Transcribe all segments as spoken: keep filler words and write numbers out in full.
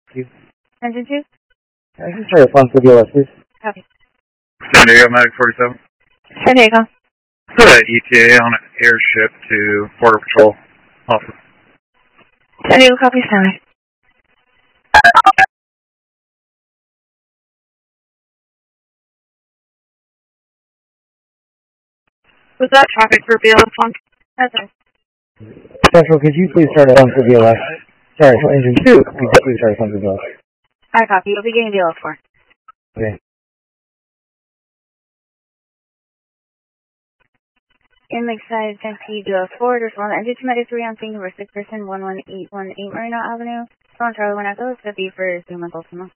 you. Engine two? I can try to phone for B L S, please. Copy. San Diego, Medic forty-seven. San Diego. Put an E T A on an airship to Border Patrol office. San Diego, copy, stand. Was that traffic for B L S one? That's it. Central, could you please start a phone for B L S? Sorry, for engine two, could you please start a phone for B L S? I copy. You'll be getting B L S four. Okay. In Lakeside, San P, B L S four, there's one engine two medic three on scene, number six person, one one eight one eight Marina Avenue. Phone Charlie one Echo, fifty for Zuma Ultima.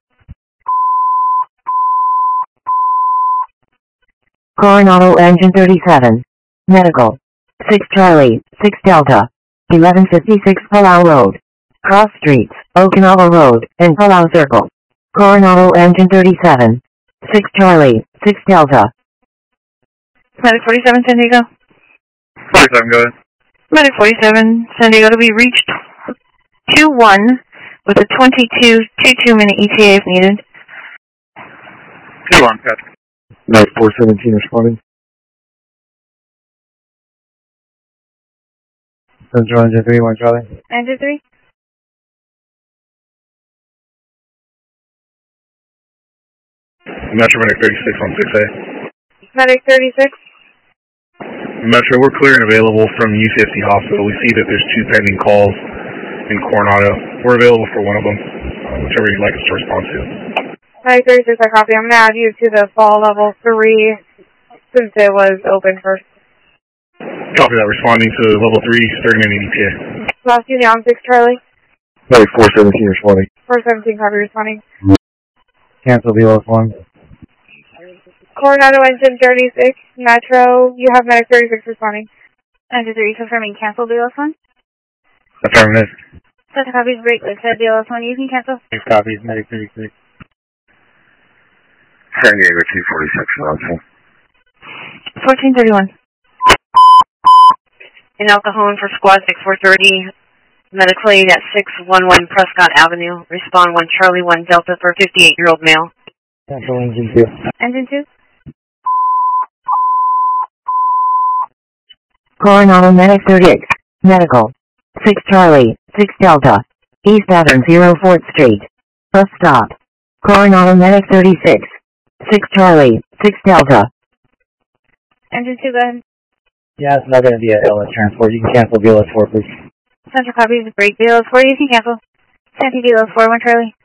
Coronado Engine thirty-seven. Medical. six Charlie, six Delta. eleven fifty-six Palau Road. Cross Streets, Okinawa Road, and Palau Circle. Coronado Engine thirty-seven. six Charlie, six Delta. Medic forty-seven, San Diego. forty-seven, go ahead. Medic forty-seven, San Diego to be reached two one with a twenty-two twenty-two minute E T A if needed. two one, Patrick. Medic four seventeen responding. Central engine three, one Charlie. Engine three? Metro Medic thirty-six on six A. Medic thirty-six? Metro, we're clear and available from U fifty Hospital. We see that there's two pending calls in Coronado. We're available for one of them, uh, whichever you'd like us to respond to. Medic thirty-six, I copy. I'm going to add you to the fall level three since it was open first. Copy that, responding to level three, thirty minute E T A. Last unit on six Charlie. Medic four seventeen responding. four seventeen, copy, responding. Cancel B L S one. Coronado engine thirty-six, Metro, you have Medic thirty-six responding. Engine three, confirming cancel B L S one. Affirmative. Such a copy, break, said B L S one, you can cancel. Six copies, Medic thirty-six. San Diego two forty-six, Robson. fourteen thirty-one. In El Cajon for squad six four thirty, medical aid at six one one Prescott Avenue. Respond one Charlie one Delta for fifty-eight-year-old male. Central engine two. Engine two? Coronado Medic thirty-six. Medical. six Charlie, six Delta. East Avenue zero fourth Street. Bus stop. Coronado Medic thirty-six. six Charlie, six Delta. Engine two, go ahead. Yeah, it's not going to be a L S transport. You can cancel B L S four, please. Central copy, break B L S four, you can cancel. San P B L S four, one Charlie.